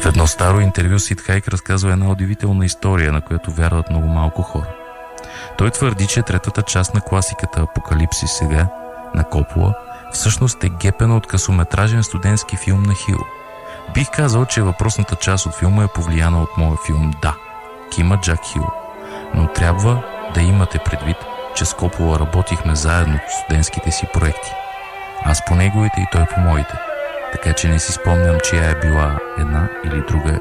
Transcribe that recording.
едно старо интервю Сид Хайк разказва една удивителна история, на която вярват много малко хора. Той твърди, че третата част на класиката Апокалипсис сега, на Копола, всъщност е гепена от късометражен студентски филм на Хил. Бих казал, че въпросната част от филма е повлияна от моя филм «Да», Кима Джак Хил. Но трябва да имате предвид, че с Копола работихме заедно в студентските си проекти. Аз по неговите и той по моите. Така че не си спомням, чия е била една или друга